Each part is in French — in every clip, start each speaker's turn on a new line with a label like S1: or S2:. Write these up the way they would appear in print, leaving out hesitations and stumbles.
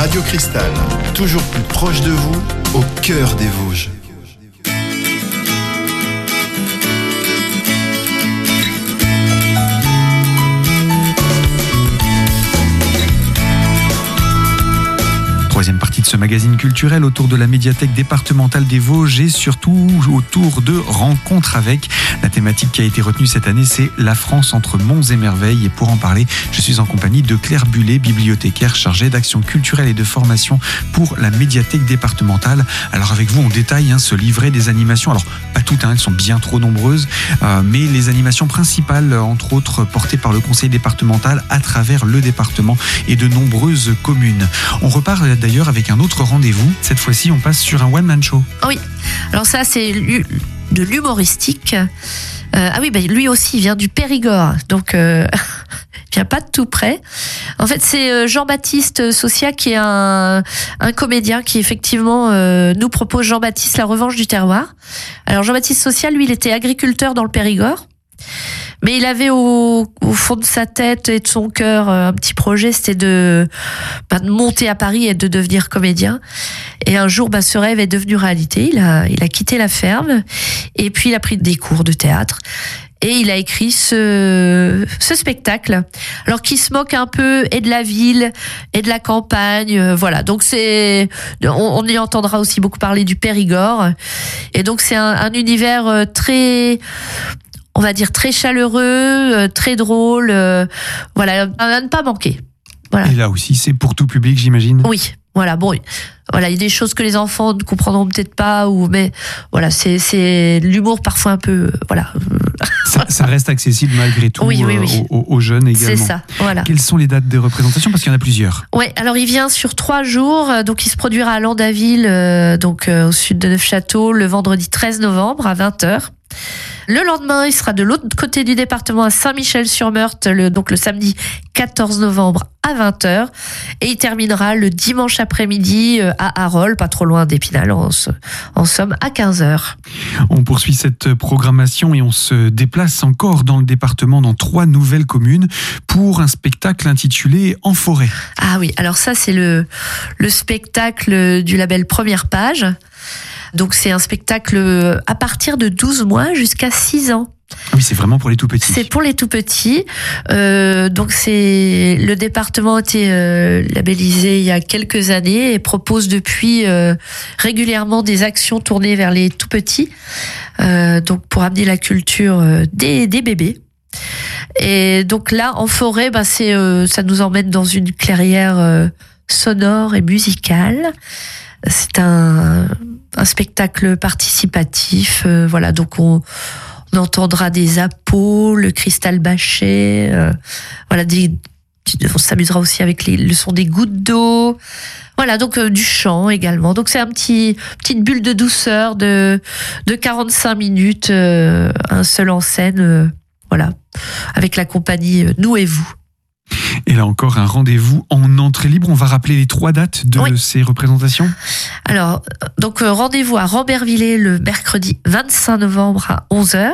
S1: Radio Cristal, toujours plus proche de vous, au cœur des Vosges.
S2: Troisième partie de ce magazine culturel autour de la médiathèque départementale des Vosges et surtout autour de Rencontres avec. La thématique qui a été retenue cette année, c'est la France entre monts et merveilles. Et pour en parler, je suis en compagnie de Claire Bullet, bibliothécaire chargée d'action culturelle et de formation pour la médiathèque départementale. Alors avec vous, on détaille ce livret des animations. Alors pas toutes, elles sont bien trop nombreuses, mais les animations principales, entre autres portées par le conseil départemental à travers le département et de nombreuses communes. On repart d'ailleurs avec un autre rendez-vous. Cette fois-ci, on passe sur un one-man show.
S3: Oui, alors ça, c'est de l'humoristique. Lui aussi, il vient du Périgord, donc il vient pas de tout près. En fait, c'est Jean-Baptiste Saucia qui est un comédien qui effectivement nous propose Jean-Baptiste, la revanche du terroir. Alors Jean-Baptiste Saucia, lui, il était agriculteur dans le Périgord. Mais il avait au fond de sa tête et de son cœur un petit projet, c'était de monter à Paris et de devenir comédien. Et un jour, ce rêve est devenu réalité. Il a quitté la ferme et puis il a pris des cours de théâtre. Et il a écrit ce spectacle, alors qui se moque un peu et de la ville et de la campagne, voilà. Donc on y entendra aussi beaucoup parler du Périgord. Et donc c'est un univers très, on va dire, très chaleureux, très drôle, voilà, à ne pas manquer. Voilà.
S2: Et là aussi, c'est pour tout public, j'imagine.
S3: Oui, voilà. Bon, voilà, il y a des choses que les enfants ne comprendront peut-être pas, mais voilà, c'est l'humour parfois un peu, voilà.
S2: Ça reste accessible malgré tout.
S3: Oui.
S2: Aux jeunes également.
S3: C'est ça, voilà.
S2: Quelles sont les dates de représentation? Parce qu'il y en a plusieurs.
S3: Ouais, alors il vient sur 3 jours, donc il se produira à Landaville, au sud de Neufchâteau, le vendredi 13 novembre à 20h. Le lendemain, il sera de l'autre côté du département à Saint-Michel-sur-Meurthe, le samedi 14 novembre à 20h. Et il terminera le dimanche après-midi à Harol, pas trop loin d'Épinal, en somme, à 15h.
S2: On poursuit cette programmation et on se déplace encore dans le département, dans 3 nouvelles communes, pour un spectacle intitulé En forêt.
S3: Ah oui, alors ça, c'est le spectacle du label Première Page. Donc c'est un spectacle à partir de 12 mois jusqu'à 6 ans.
S2: Oui, c'est vraiment pour les tout petits.
S3: C'est pour les tout petits. Donc le département a été labellisé il y a quelques années et propose depuis régulièrement des actions tournées vers les tout petits. Donc pour amener la culture des bébés. Et donc là, En forêt, ça nous emmène dans une clairière sonore et musicale. C'est un spectacle participatif, voilà. Donc on entendra des appos, le cristal bâché, voilà. On s'amusera aussi avec le son des gouttes d'eau, voilà. Donc du chant également. Donc c'est petite bulle de douceur de 45 minutes, un seul en scène, voilà, avec la compagnie Nous et vous.
S2: Et là encore, un rendez-vous en entrée libre. On va rappeler les 3 dates de ces représentations.
S3: Alors, donc rendez-vous à Rambervillers le mercredi 25 novembre à 11h.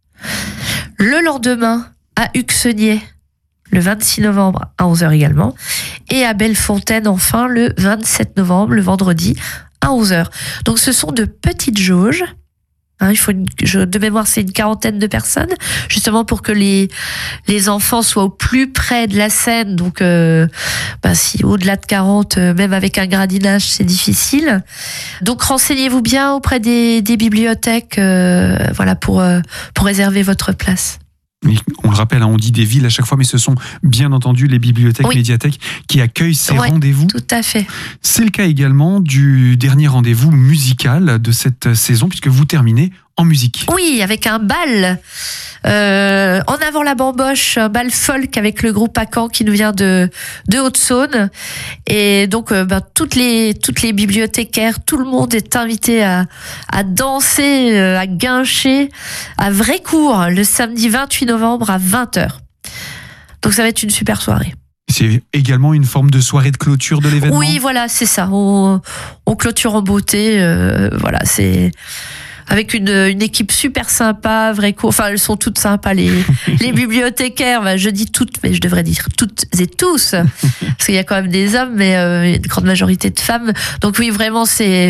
S3: Le lendemain à Uxenier le 26 novembre à 11h également. Et à Bellefontaine enfin le 27 novembre, le vendredi à 11h. Donc ce sont de petites jauges. Il faut de mémoire, c'est une 40aine de personnes, justement pour que les enfants soient au plus près de la scène. Donc, si au-delà de 40, même avec un gradinage, c'est difficile. Donc, renseignez-vous bien auprès des bibliothèques, voilà, pour réserver votre place.
S2: Oui, on le rappelle, on dit des villes à chaque fois, mais ce sont bien entendu les bibliothèques, médiathèques qui accueillent ces rendez-vous.
S3: Tout à fait. C'est
S2: le cas également du dernier rendez-vous musical de cette saison, puisque vous terminez en musique.
S3: Oui, avec un bal. En avant la bamboche, un bal folk avec le groupe Acan qui nous vient de Haute-Saône. Et donc, toutes les bibliothécaires, tout le monde est invité à danser, à guincher à Vrécourt le samedi 28 novembre à 20h. Donc, ça va être une super soirée.
S2: C'est également une forme de soirée de clôture de l'événement.
S3: Oui, voilà, c'est ça. On clôture en beauté. Voilà, c'est avec une équipe super sympa, enfin elles sont toutes sympas les bibliothécaires. Je dis toutes, mais je devrais dire toutes et tous, parce qu'il y a quand même des hommes, mais une grande majorité de femmes. Donc oui, vraiment,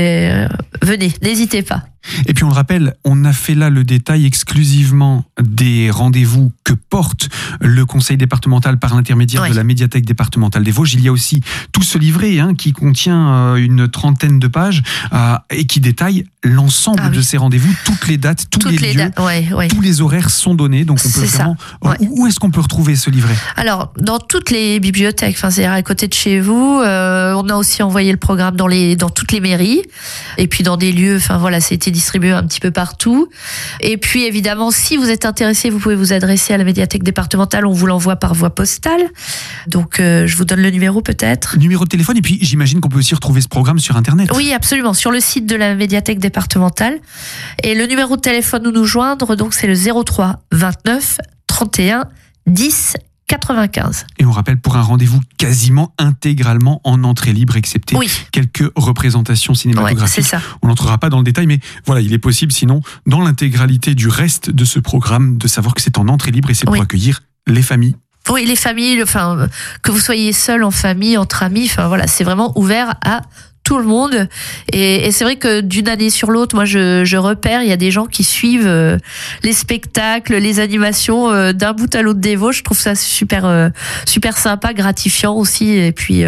S3: venez, n'hésitez pas.
S2: Et puis on le rappelle, on a fait là le détail exclusivement des rendez-vous que porte le conseil départemental par l'intermédiaire de la médiathèque départementale des Vosges. Il y a aussi tout ce livret qui contient une 30aine de pages et qui détaille l'ensemble de ces rendez-vous, toutes les dates, tous les lieux, tous les horaires sont donnés. Donc on peut vraiment. Où est-ce qu'on peut retrouver ce livret ?
S3: Alors dans toutes les bibliothèques, c'est-à-dire à côté de chez vous. On a aussi envoyé le programme dans toutes les mairies et puis dans des lieux. Ça a été distribué un petit peu partout. Et puis évidemment, si vous êtes intéressé, vous pouvez vous adresser à la médiathèque départementale. On vous l'envoie par voie postale. Donc je vous donne le numéro peut-être.
S2: Numéro de téléphone, et puis j'imagine qu'on peut aussi retrouver ce programme sur Internet.
S3: Oui, absolument, sur le site de la médiathèque départementale. Et le numéro de téléphone où nous joindre, donc c'est le 03 29 31 10 95.
S2: Et on rappelle, pour un rendez-vous quasiment intégralement en entrée libre, excepté quelques représentations cinématographiques.
S3: C'est ça.
S2: On n'entrera pas dans le détail, mais voilà, il est possible sinon, dans l'intégralité du reste de ce programme, de savoir que c'est en entrée libre et c'est pour accueillir les familles.
S3: Oui, les familles, que vous soyez seul, en famille, entre amis, c'est vraiment ouvert à tout le monde. Et c'est vrai que d'une année sur l'autre, moi je repère, il y a des gens qui suivent les spectacles, les animations d'un bout à l'autre des Vosges. Je trouve ça super sympa, gratifiant aussi. Et puis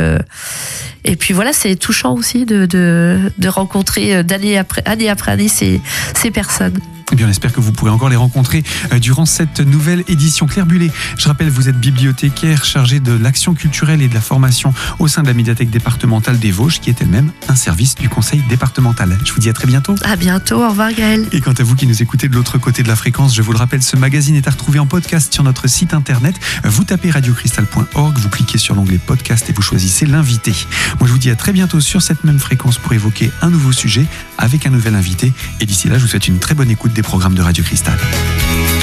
S3: voilà, c'est touchant aussi de rencontrer année après année ces personnes.
S2: Eh bien, on espère que vous pourrez encore les rencontrer durant cette nouvelle édition. Claire Bullet, je rappelle, vous êtes bibliothécaire chargée de l'action culturelle et de la formation au sein de la médiathèque départementale des Vosges, qui est elle-même un service du conseil départemental. Je vous dis à très bientôt.
S3: À bientôt, au revoir Gaël.
S2: Et quant à vous qui nous écoutez de l'autre côté de la fréquence, je vous le rappelle, ce magazine est à retrouver en podcast sur notre site internet. Vous tapez radiocristal.org, vous cliquez sur l'onglet podcast et vous choisissez l'invité. Moi, je vous dis à très bientôt sur cette même fréquence pour évoquer un nouveau sujet avec un nouvel invité. Et d'ici là, je vous souhaite une très bonne écoute des programmes de Radio Cristal.